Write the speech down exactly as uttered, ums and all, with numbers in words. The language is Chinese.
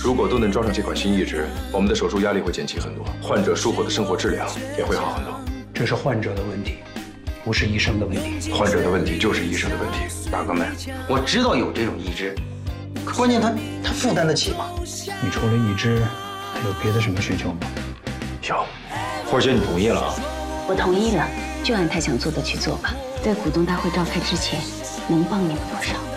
如果都能装上这款新义肢，我们的手术压力会减轻很多，患者术后的生活质量也会好很多。 这是患者的问题，不是医生的问题。 患者的问题就是医生的问题。 大哥们，我知道有这种义肢，可关键他他负担得起吗？ 你除了义肢，还有别的什么需求吗？ 有，花姐，你同意了啊？ 我同意了，就按他想做的去做吧。在股东大会召开之前，能帮你们多少？